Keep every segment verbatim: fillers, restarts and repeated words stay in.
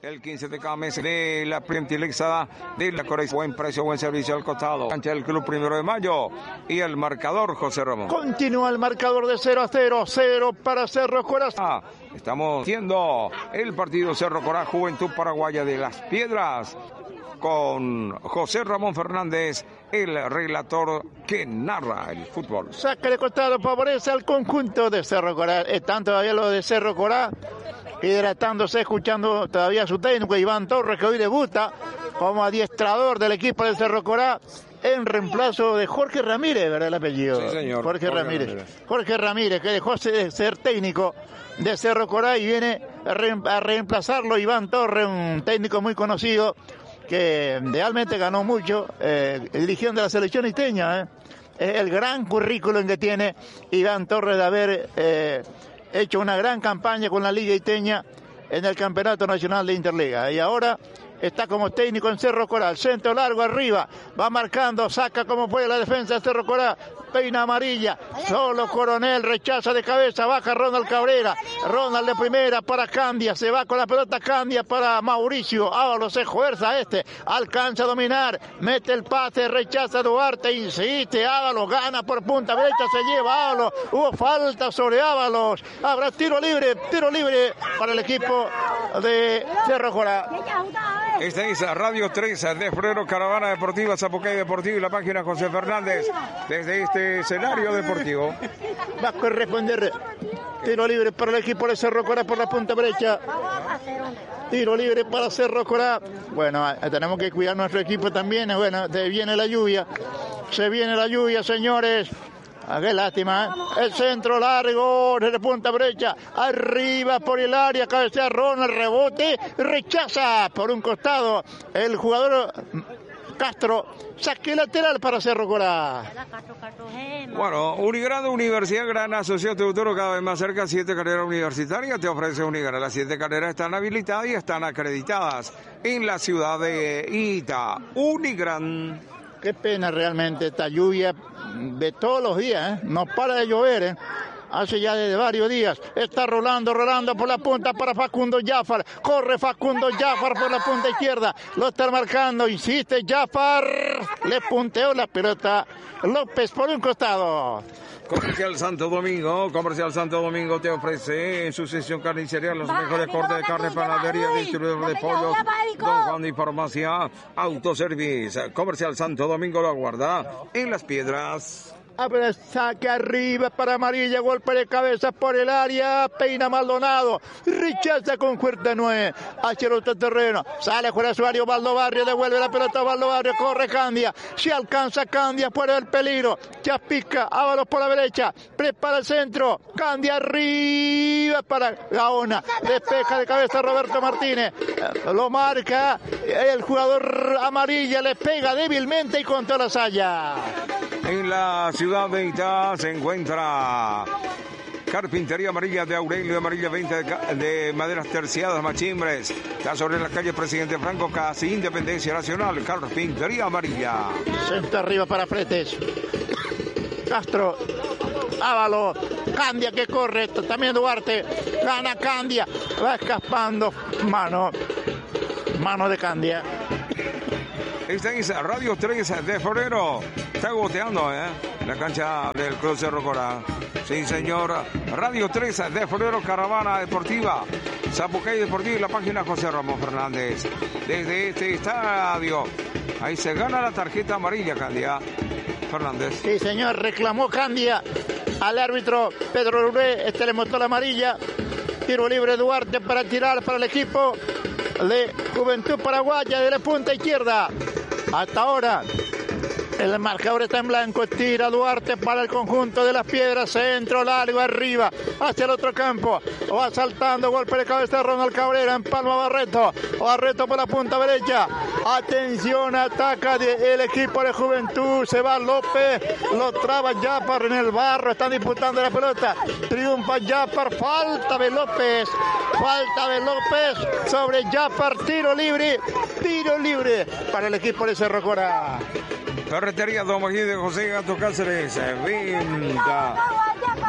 El quince de cada mes de la gentileza de la Corea. Buen precio, buen servicio al costado. Cancha del Club Primero de Mayo. Y el marcador, José Ramón. Continúa el marcador de cero a cero. cero para Cerro Corazón. Ah, estamos viendo el partido Cerro Corá, Juventud Paraguaya de Las Piedras. Con José Ramón Fernández, el relator que narra el fútbol. Saca de costado, favorece al conjunto de Cerro Corá. Están todavía los de Cerro Corá hidratándose, escuchando todavía a su técnico Iván Torres, que hoy debuta como adiestrador del equipo de Cerro Corá en reemplazo de Jorge Ramírez, ¿verdad el apellido? Sí, señor. Jorge, Jorge Ramírez. Ramírez. Jorge Ramírez, que dejó de ser técnico de Cerro Corá y viene a, re a reemplazarlo Iván Torres, un técnico muy conocido que realmente ganó mucho, eh, dirigiendo la selección isteña. Eh. Es el gran currículum que tiene Iván Torres de haber eh, hecho una gran campaña con la Liga Isteña en el Campeonato Nacional de Interliga. Y ahora está como técnico en Cerro Corá, centro largo arriba, va marcando, saca como puede la defensa de Cerro Corá, peina amarilla, solo Coronel, rechaza de cabeza, baja Ronald Cabrera, Ronald de primera para Candia, se va con la pelota Candia para Mauricio, Ábalos se fuerza este, alcanza a dominar, mete el pase, rechaza Duarte, insiste, Ábalos gana por punta derecha, se lleva Ábalos, hubo falta sobre Ábalos, habrá tiro libre, tiro libre para el equipo de Cerro Corá. Esta es Radio tres de febrero, Caravana Deportiva, Zapucay Deportivo y la página José Fernández desde este escenario deportivo. Va a corresponder tiro libre para el equipo de Cerro Corá por la punta derecha. Tiro libre para Cerro Corá. Bueno, tenemos que cuidar nuestro equipo también. Bueno, se viene la lluvia. Se viene la lluvia, señores. Ah, qué lástima, ¿eh? El centro largo desde punta brecha, arriba por el área, cabecea Ronald, rebote, rechaza por un costado el jugador Castro, saque lateral para Cerro Corá. Bueno, Unigrado, Universidad Gran Asociación Teutoro, cada vez más cerca, siete carreras universitarias te ofrece Unigrado. Las siete carreras están habilitadas y están acreditadas en la ciudad de Ita. Unigran. Qué pena realmente esta lluvia de todos los días, ¿eh? No para de llover, ¿eh? Hace ya desde varios días. Está rolando, rolando por la punta para Facundo Jafar. Corre Facundo Jafar por la punta izquierda. Lo está marcando, insiste Jafar. Le punteó la pelota López por un costado. Comercial Santo Domingo, Comercial Santo Domingo te ofrece en su sección carnicería los mejores cortes de carne, panadería, distribuidor de pollos, Don Juan y Farmacia, Autoservice. Comercial Santo Domingo lo aguarda en Las Piedras. Abre saque arriba para Amarilla, golpe de cabeza por el área, peina Maldonado, rechaza con fuerza nueve, hacia el otro terreno, sale fuera Suario, Baldo Barrio, devuelve la pelota a Baldo Barrio, corre Candia, si alcanza Candia fuera del peligro, ya pica, Ábalos por la derecha, prepara el centro, Candia arriba para Gaona, despeja de cabeza Roberto Martínez, lo marca, el jugador Amarilla le pega débilmente y contra la saya. En la ciudad de Itá se encuentra Carpintería Amarilla de Aurelio, Amarilla veinte de, de maderas terciadas, machimbres. Está sobre la calle Presidente Franco, casi Independencia Nacional. Carpintería Amarilla. Centro arriba para Fretes. Castro, Ábalos, Candia que corre, también Duarte, gana Candia, va escapando, mano, mano de Candia. Esta es Radio tres de febrero. Está goteando, ¿eh? La cancha del Club Cerro Corá. Sí, señor. Radio tres de febrero, Caravana Deportiva. Zapucay Deportivo y la página José Ramón Fernández. Desde este estadio. Ahí se gana la tarjeta amarilla, Candia Fernández. Sí, señor. Reclamó Candia al árbitro Pedro Uré. Este le mostró la amarilla. Tiro libre Duarte para tirar para el equipo de Juventud Paraguaya de la punta izquierda. Hasta ahora el marcador está en blanco, tira Duarte para el conjunto de Las Piedras, centro largo arriba, hacia el otro campo, va saltando, golpe de cabeza de Ronald Cabrera, empalma Barreto, Barreto por la punta derecha, atención, ataca el equipo de Juventud, se va López, lo traba Jafar en el barro, están disputando la pelota, triunfa Jafar, falta de López, falta de López sobre Jafar, tiro libre, tiro libre para el equipo de Cerro Corá. Ferretería Don Joaquín de José Gato Cáceres, venta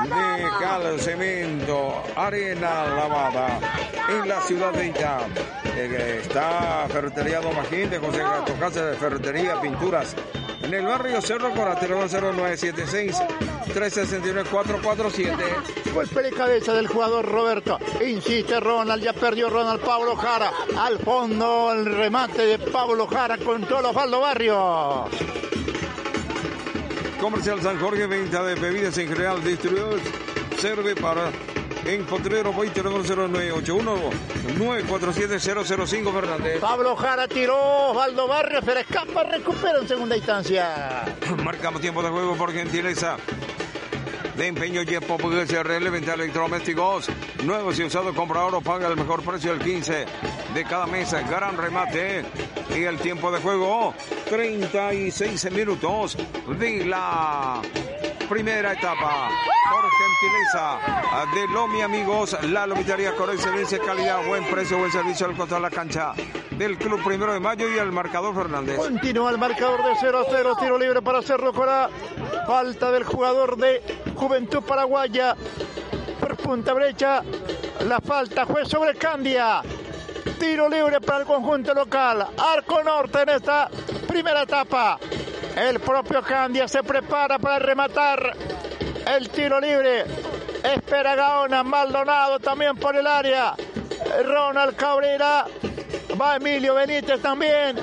de cal, cemento, arena lavada en la ciudad de Itá. Eh, está Ferretería Don Magín, de José Gato Casa de Ferretería, pinturas. En el barrio Cerro Corá, teléfono cero nueve siete seis, tres seis nueve, cuatro cuatro siete. Golpe de cabeza del jugador Roberto. Insiste Ronald, ya perdió Ronald. Pablo Jara. Al fondo el remate de Pablo Jara con todo Osvaldo Barrios. Comercial San Jorge, venta de bebidas en general, distribuidores. Serve para en Potrero, voy teléfono cero nueve ocho uno, nueve cuatro siete, cero cero cinco Fernández. Pablo Jara tiró, Osvaldo Barrios, pero escapa, recupera en segunda instancia. Marcamos tiempo de juego por gentileza de Empeño Yepo, C R L, venta electrodomésticos nuevos y usados. Compra oro, paga el mejor precio el quince de cada mes. Gran remate y el tiempo de juego treinta y seis minutos de la primera etapa. Por gentileza de Lomi Amigos, la lomitería con excelencia, calidad, buen precio, buen servicio al contra la cancha del Club Primero de Mayo. Y el marcador Fernández. Continúa el marcador de cero a cero, tiro libre para Cerro Corá. Falta del jugador de Juventud Paraguaya. Por punta brecha, la falta fue sobre Candia. Tiro libre para el conjunto local. Arco norte en esta primera etapa. El propio Candia se prepara para rematar el tiro libre. Espera Gaona, Maldonado también por el área. Ronald Cabrera. Va Emilio Benítez también.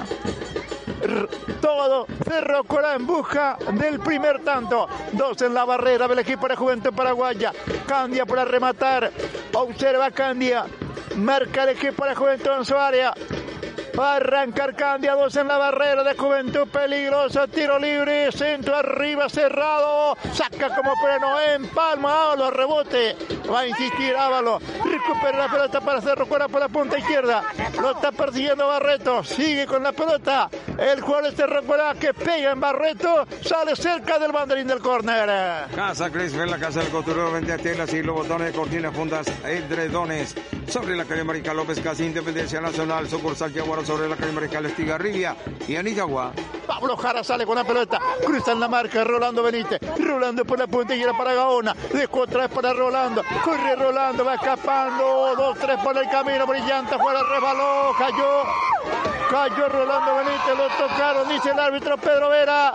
Todo Cerro Corá en busca del primer tanto. Dos en la barrera del equipo de Juventud Paraguaya. Candia para rematar. Observa Candia. Marca el equipo de Juventud en su área. Va a arrancar Candia, dos en la barrera de Juventud, peligrosa, tiro libre, centro arriba, cerrado, saca como freno, empalma, Ábalo, rebote, va a insistir Ábalo, recupera la pelota para Cerro Corá por la punta izquierda, lo está persiguiendo Barreto, sigue con la pelota, el jugador de Cerro Corá que pega en Barreto, sale cerca del banderín del córner. Casa Crisper, la casa del costurero, vende telas y los botones de cortinas, fundas, edredones, sobre la calle Marica López, casi Independencia Nacional, sucursal Yaguaro, sobre la calle Mariscal Estigarribia y Anillagua. Pablo Jara sale con la pelota, cruza en la marca Rolando Benítez, Rolando por la puntilla para Gaona, dejó otra vez para Rolando, corre Rolando, va escapando, dos, tres por el camino, brillante, fuera, resbaló, cayó, cayó Rolando Benítez, lo tocaron, dice el árbitro Pedro Vera.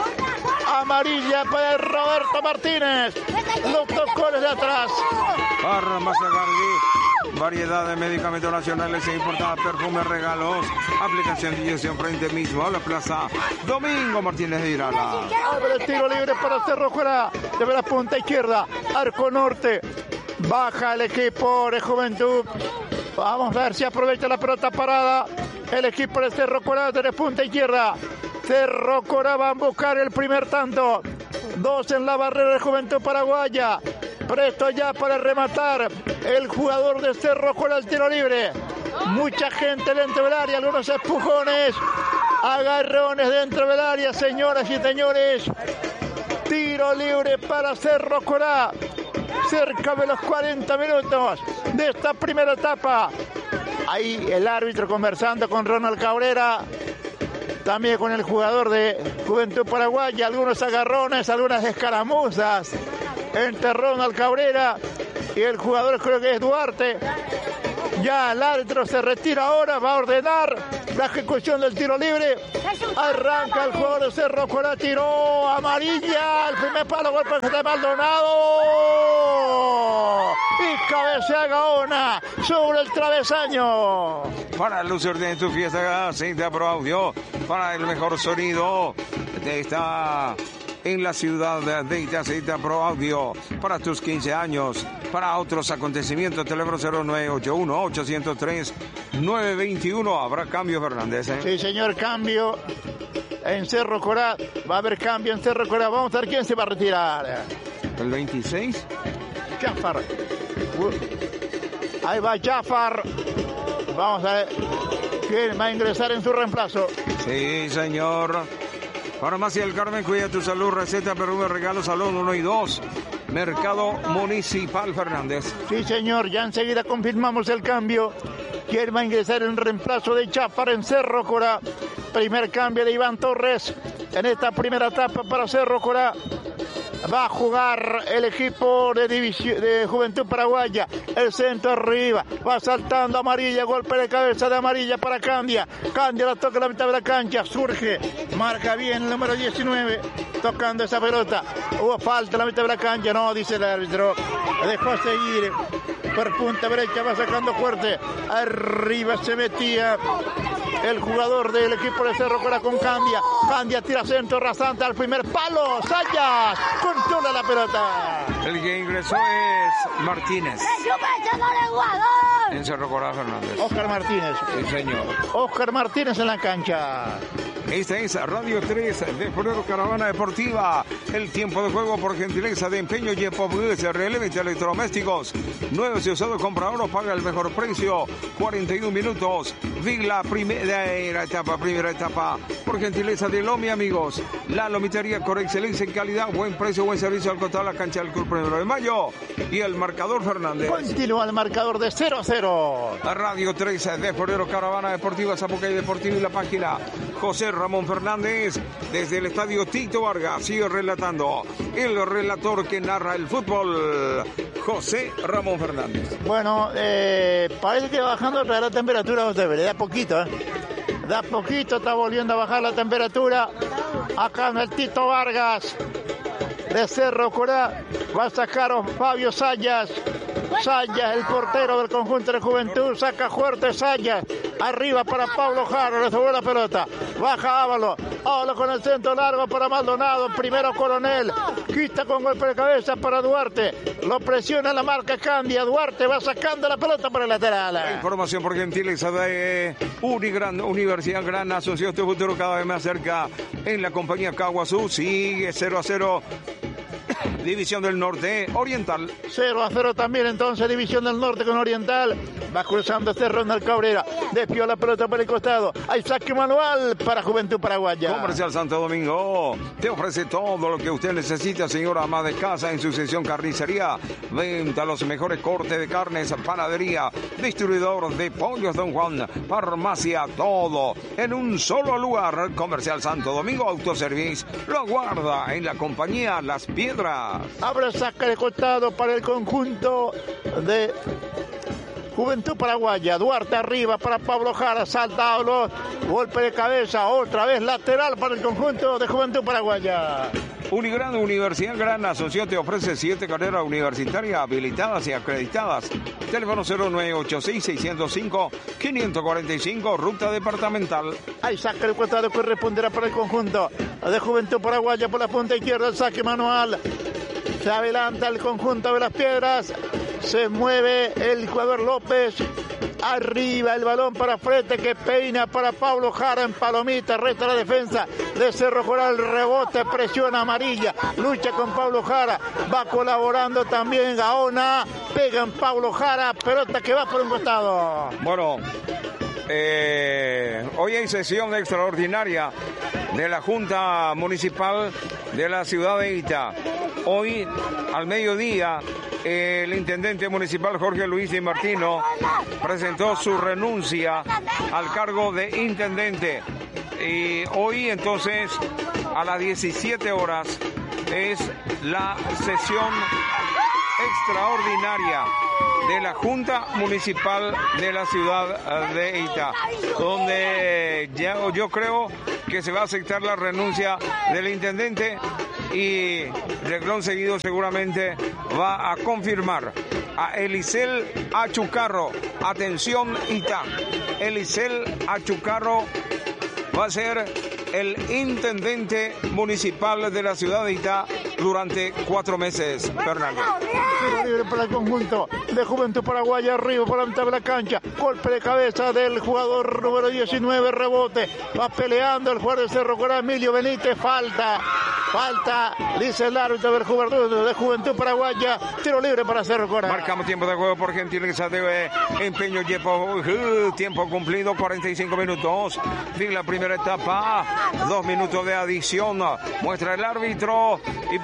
Amarilla para Roberto Martínez, lo tocó desde atrás. Farmacia Gardi, variedad de medicamentos nacionales e importados, perfumes, regalos, aplicación de inyección frente mismo a la plaza Domingo Martínez de Irala. Abre el tiro libre para Cerro Corá, de la punta izquierda, arco norte, baja el equipo de Juventud. Vamos a ver si aprovecha la pelota parada el equipo de Cerro Corá de la punta izquierda. Cerro Corá va a buscar el primer tanto. Dos en la barrera de Juventud Paraguaya. Presto ya para rematar el jugador de Cerro Corá el tiro libre. Mucha gente dentro del área, algunos empujones, agarrones dentro del área, señoras y señores. Tiro libre para Cerro Corá. Cerca de los cuarenta minutos de esta primera etapa. Ahí el árbitro conversando con Ronald Cabrera. También con el jugador de Juventud Paraguaya, algunos agarrones, algunas escaramuzas entre Ronald Cabrera y el jugador, creo que es Duarte. Ya el árbitro se retira ahora, va a ordenar la ejecución del tiro libre. Arranca el jugador de Cerro Corá, tiró amarilla, el primer palo, golpe de Maldonado. Y cabecea Gaona sobre el travesaño. Para lucir de tu fiesta, Cinta Pro Audio, para el mejor sonido de esta en la ciudad de Itacita Pro Audio, para tus quince años, para otros acontecimientos, teléfono cero nueve ocho uno, ocho cero tres, nueve dos uno. Habrá cambio, Fernández, ¿eh? Sí, señor, cambio en Cerro Corá. Va a haber cambio en Cerro Corá. Vamos a ver quién se va a retirar. ¿El veintiséis? Jafar. Ahí va Jafar. Vamos a ver quién va a ingresar en su reemplazo. Sí, señor. Farmacia El Carmen, cuida tu salud, receta, perfume, regalos, salón uno y dos. Mercado Municipal, Fernández. Sí, señor, ya enseguida confirmamos el cambio. ¿Quién va a ingresar en reemplazo de Jafar en Cerro Corá? Primer cambio de Iván Torres en esta primera etapa para Cerro Corá. Va a jugar el equipo de, división, de Juventud Paraguaya. El centro arriba. Va saltando Amarilla. Golpe de cabeza de Amarilla para Candia. Candia la toca en la mitad de la cancha. Surge. Marca bien el número diecinueve. Tocando esa pelota. Hubo falta en la mitad de la cancha. No, dice el árbitro. Dejó seguir. Por punta derecha va sacando fuerte. Arriba se metía el jugador del equipo de Cerro Corá con Candia. Candia tira centro rasante al primer palo. Sayas controla la pelota. El que ingresó es Martínez. En Cerro Corá, Fernández. Oscar Martínez. Sí, señor. Oscar Martínez en la cancha. Esta es Radio tres de Febrero, Caravana Deportiva. El tiempo de juego por gentileza de Empeño Yepo, Relevante Electrodomésticos. Nuevo y usado, compra oro, paga el mejor precio. cuarenta y uno minutos. Vi la primera etapa, primera etapa. Por gentileza de Lomi, amigos. La lomitería con excelencia en calidad, buen precio, buen servicio al costado de la cancha del Club Primero de Mayo. Y el marcador, Fernández. Continúa el marcador de cero a cero. Radio tres de Febrero, Caravana Deportiva, Zapucay Deportivo y la página José Ramón Fernández desde el estadio Tito Vargas. Sigue relatando el relator que narra el fútbol, José Ramón Fernández. Bueno, eh, parece que bajando otra vez la temperatura, José, da poquito, ¿eh? Da poquito, está volviendo a bajar la temperatura. Acá en el Tito Vargas de Cerro Corá va a sacar Fabio Sayas. Sayas, el portero del conjunto de Juventud, saca fuerte Sayas. Arriba para Pablo Jara, le subió la pelota. Baja Ávalo. Ávalo con el centro largo para Maldonado. Primero Coronel. Quita con golpe de cabeza para Duarte. Lo presiona la marca Candia. Duarte va sacando la pelota por el lateral. La información por gentileza de Unigran, Universidad Gran Asunción. Tu futuro cada vez más cerca en la compañía Caguazú. Sigue cero a cero. División del Norte, Oriental. cero a cero también entonces, División del Norte con Oriental. Va cruzando este Ronald Cabrera. Despió la pelota por el costado. Hay saque manual para Juventud Paraguaya. Comercial Santo Domingo te ofrece todo lo que usted necesita, señora ama de casa, en su sección carnicería. Venta los mejores cortes de carnes, panadería, distribuidor de pollos Don Juan, farmacia, todo en un solo lugar. Comercial Santo Domingo Autoservice lo aguarda en la compañía Las Piedras. Abre saque de costado para el conjunto de Juventud Paraguaya. Duarte arriba para Pablo Jara. Salta Ávalo. Golpe de cabeza. Otra vez lateral para el conjunto de Juventud Paraguaya. Unigran, Universidad Gran Asunción te ofrece siete carreras universitarias habilitadas y acreditadas. Teléfono cero nueve ocho seis, seis cero cinco, cinco cuatro cinco, ruta departamental. Hay saque de costado que responderá para el conjunto de Juventud Paraguaya por la punta izquierda. El saque manual. Se adelanta el conjunto de Las Piedras. Se mueve el jugador López. Arriba el balón para frente que peina para Pablo Jara en palomita. Resta la defensa de Cerro Coral. Rebote, presión amarilla. Lucha con Pablo Jara. Va colaborando también Gaona. Pega en Pablo Jara. Pelota que va por un costado. Bueno, eh, hoy hay sesión extraordinaria de la Junta Municipal de la ciudad de Ita. Hoy, al mediodía, el intendente municipal Jorge Luis Di Martino presentó su renuncia al cargo de intendente. Y hoy, entonces, a las diecisiete horas, es la sesión extraordinaria de la Junta Municipal de la ciudad de Ita, donde ya, yo creo que se va a aceptar la renuncia del intendente y reglón seguido seguramente va a confirmar a Elisel Achucarro. Atención Ita, Elisel Achucarro va a ser el intendente municipal de la ciudad de Ita durante cuatro meses. Fernando. Tiro libre para el conjunto de Juventud Paraguaya. Arriba por la mitad de la cancha. Golpe de cabeza del jugador número diecinueve. Rebote. Va peleando el jugador de Cerro Corá, Emilio Benítez. Falta. Falta. Dice el árbitro de Juventud, de Juventud Paraguaya. Tiro libre para Cerro Corá. Marcamos tiempo de juego por gentileza de Empeño Yepo. Tiempo cumplido, cuarenta y cinco minutos. Fin la primera etapa. Dos minutos de adición. Muestra el árbitro. Y por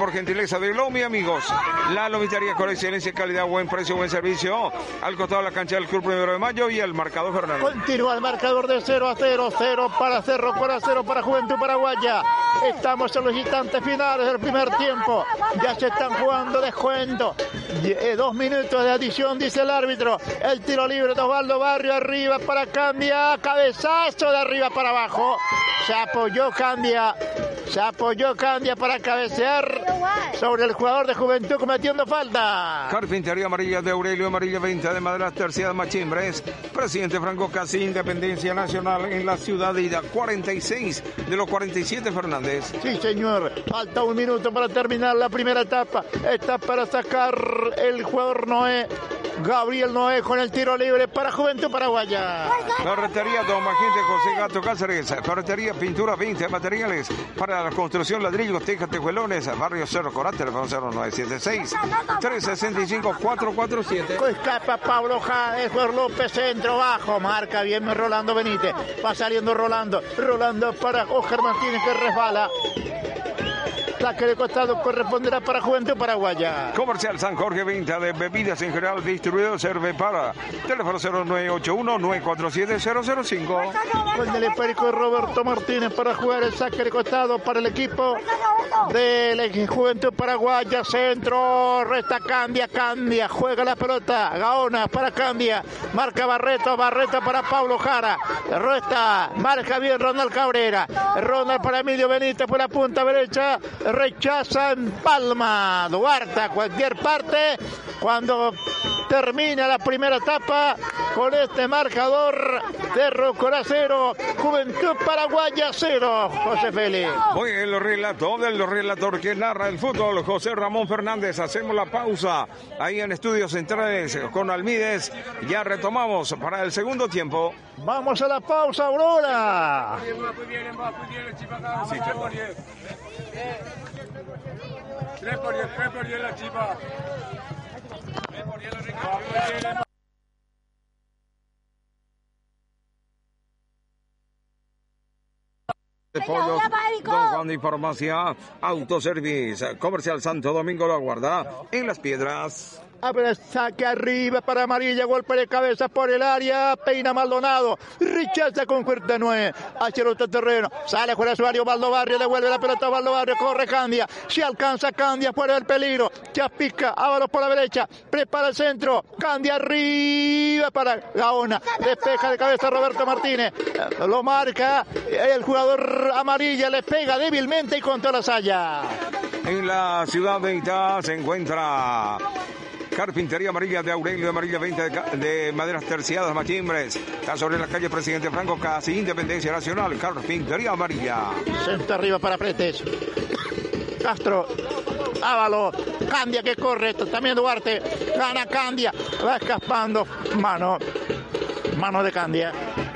por gentileza de Lomi, amigos. La lomitería con excelencia, calidad, buen precio, buen servicio. Al costado de la cancha del Club Primero de Mayo y el marcador, Fernando. Continúa el marcador de cero a cero, cero para Cerro Corá, cero para Juventud Paraguaya. Estamos en los instantes finales del primer tiempo. Ya se están jugando descuento. Dos minutos de adición, dice el árbitro. El tiro libre de Osvaldo Barrio, arriba para Candia. Cabezazo de arriba para abajo. Se apoyó Candia. Se apoyó Candia para cabecear sobre el jugador de Juventud cometiendo falta. Carpintería Amarilla de Aurelio, Amarilla veinte de Maderas Terciadas Machimbres. Presidente Franco Casi, Independencia Nacional en la ciudad de Ida. cuarenta y seis de los cuarenta y siete, Fernández. Sí, señor. Falta un minuto para terminar la primera etapa. Está para sacar el jugador Noé. Gabriel Noé con el tiro libre para Juventud Paraguaya. Ferretería Don Magente José Gato Cáceres. Ferretería Pintura veinte materiales para la construcción, ladrillos, tejas, tejuelones. Barrio Cerro Corá, teléfono cero nueve siete seis, tres seis cinco, cuatro cuatro siete. Escapa Pablo Jade, Juan López, centro bajo. Marca bien Rolando Benítez. Va saliendo Rolando. Rolando para Oscar Martínez que resbala. Saque de costado corresponderá para Juventud Paraguaya. Comercial San Jorge, venta de bebidas en general, distribuidor Serve para. Teléfono cero nueve ocho uno, nueve cuatro siete, cero cero cinco. Con el empérico de Roberto Martínez para jugar el saque de costado para el equipo de la Juventud Paraguaya. Centro, resta Candia, Candia, juega la pelota. Gaona para Candia, marca Barreto, Barreto para Pablo Jara. Resta, marca bien Ronald Cabrera. Ronald para Emilio Benítez por la punta derecha. Rechaza en Palma. Duarte a cualquier parte cuando termina la primera etapa con este marcador. Cerro Corá cero, Juventud Paraguaya cero. José Félix. Muy bien, el relator del relator que narra el fútbol, José Ramón Fernández. Hacemos la pausa ahí en Estudios Centrales con Almides. Ya retomamos para el segundo tiempo. Vamos a la pausa, Aurora. tres por diez, tres por diez la chiva. tres por diez la Pollos, Don Juan de Farmacia, Autoservice, Comercial Santo Domingo lo aguarda en Las Piedras. Abre saque arriba para Amarilla, golpe de cabeza por el área, peina Maldonado, rechaza con fuerte Noé, hacia el otro terreno, sale fuera su área, Osvaldo Barrio, devuelve la pelota a Osvaldo Barrio, corre Candia, se alcanza Candia fuera del peligro, ya pica, Ábalos por la derecha, prepara el centro, Candia arriba para Gaona, despeja de cabeza Roberto Martínez, lo marca el jugador Amarilla, le pega débilmente y contra la saya. En la ciudad de Itá se encuentra Carpintería Amarilla de Aurelio, Amarilla veinte de, de Maderas Terciadas Machimbres. Está sobre la calle Presidente Franco Casi, Independencia Nacional. Carpintería Amarilla. Centro arriba para Pretes. Castro, Ávalo, Candia que corre, también Duarte, gana Candia, va escapando, mano, mano de Candia.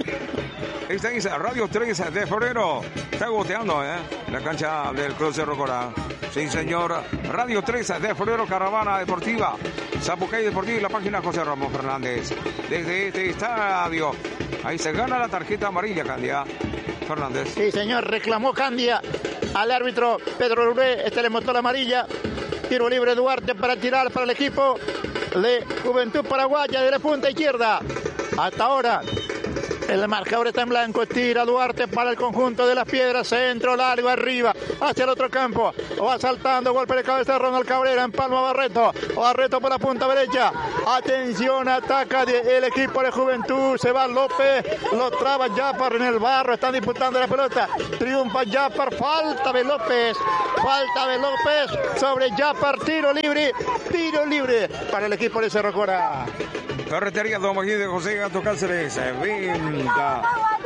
Esta es Radio tres de febrero. Está goteando, ¿eh? La cancha del Club Cerro Corá. Sí, señor. Radio tres de febrero, Caravana Deportiva. Zapucay Deportivo y la página José Ramón Fernández. Desde este estadio. Ahí se gana la tarjeta amarilla, Candia. Fernández. Sí, señor. Reclamó Candia al árbitro Pedro Rubé. Este le mostró la amarilla. Tiro libre Duarte para tirar para el equipo de Juventud Paraguaya de la punta izquierda. Hasta ahora el marcador está en blanco, tira Duarte para el conjunto de Las Piedras, centro largo arriba, hacia el otro campo, va saltando, golpe de cabeza de Ronald Cabrera, empalma Barreto, Barreto por la punta derecha, atención, ataca el equipo de Juventud, se va López, lo traba Yapar en el barro, están disputando la pelota, triunfa Yapar, falta de López, falta de López sobre Yapar, tiro libre, tiro libre para el equipo de Cerro Corá. Ferretería Don Magín de José Gato Cáceres, venta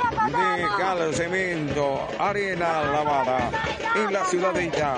de cal, cemento, arena lavada en la ciudad de Itá.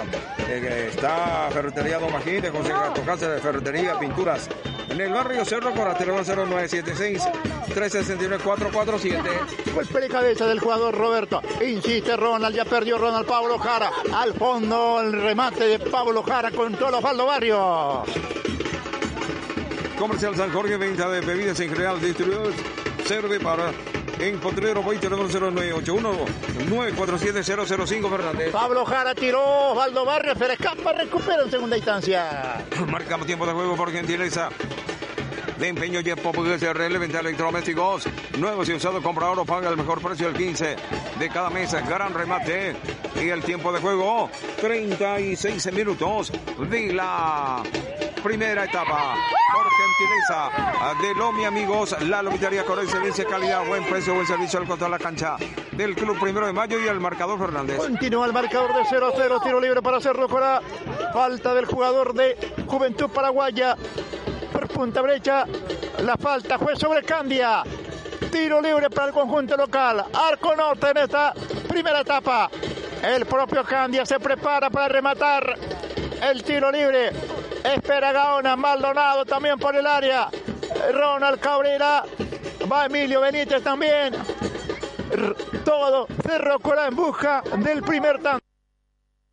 Está Ferretería Don Magín de José Gato Cáceres, ferretería, pinturas en el barrio Cerro Corá, teléfono cero nueve siete seis, tres seis nueve, cuatro cuatro siete. Golpe de cabeza del jugador Roberto, insiste Ronald, ya perdió Ronald. Pablo Jara, al fondo el remate de Pablo Jara con todo Osvaldo Barrios. Comercial San Jorge, venta de bebidas en general, distribuidores, serve para en Potrero, voy teléfono cero nueve ocho uno nueve cuatro siete cero cero cinco, Fernández. Pablo Jara tiró, Osvaldo Barrios, pero escapa, recupera en segunda instancia. Marcamos tiempo de juego por gentileza de Empeño Jet Portugués R L, venta electrodomésticos nuevos y usados, compra oro, paga el mejor precio el quince de cada mes, gran remate. Y el tiempo de juego, treinta y seis minutos de la primera etapa. Por gentileza de Lomi, amigos, la lomitería con excelencia, calidad, buen precio, buen servicio al contra la cancha del Club Primero de Mayo y el marcador, Fernández. Continúa el marcador de cero a cero, tiro libre para Cerro Corá, falta del jugador de Juventud Paraguaya. Por punta brecha, la falta fue sobre Candia. Tiro libre para el conjunto local. Arco norte en esta primera etapa. El propio Candia se prepara para rematar el tiro libre. Espera Gaona, Maldonado también por el área. Ronald Cabrera. Va Emilio Benítez también. Todo Cerro Corá en busca del primer tanto.